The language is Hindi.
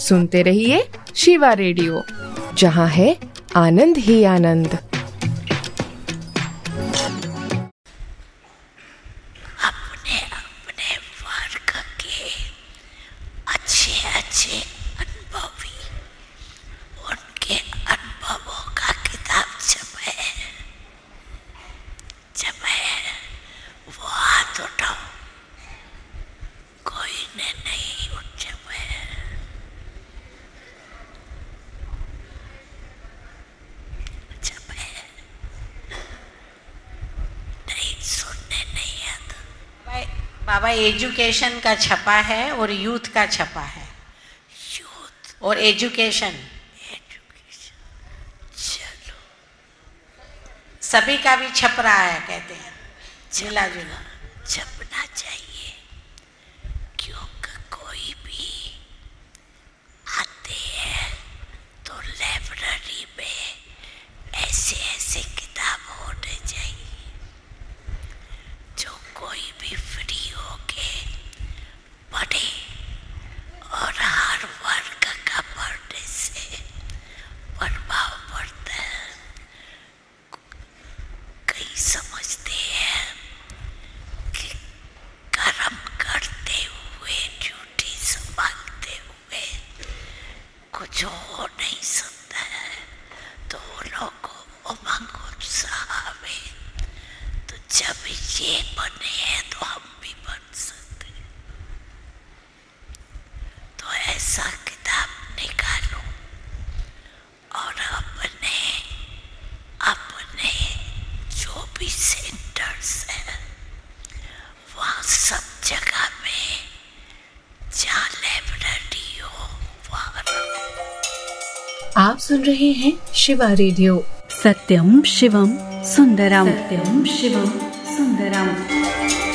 सुनते रहिए शिवा रेडियो, जहाँ है आनंद ही आनंद। अपने अपने वर्ग के अच्छे अच्छे अनुभवी, उनके अनुभवों का किताब छपे वो हाथ उठाओ, कोई ने नहीं छपे। नहीं सुनने नहीं आता। बाबा एजुकेशन का छपा है और यूथ का छपा है। यूथ और एजुकेशन चलो सभी का भी छप रहा है, कहते हैं झिला झुला छपना चाहिए, क्योंकि कोई भी आते हैं तो लाइब्रेरी में ऐसे ऐसे किताब होने चाहिए जो कोई भी फ्री होके पढ़े, और हर वर्ग का पढ़ने से प्रभाव पड़ता है। कई समझते हैं कि कर्म करते हुए, ड्यूटी संभालते हुए कुछ हो नहीं सकता है, तो लोगों को उमंग उत्साह आवे, तो जब ये बने हैं तो हम भी बन सकते हैं। तो ऐसा किताब निकालो और अपने अपने जो भी सेंटर्स हैं वहाँ सब जगह में जहाँ लाइब्रेरी हो वहाँ रखो। आप सुन रहे हैं शिवा रेडियो। सत्यम शिवम सुंदरम, सत्यम शिवम सुंदरम।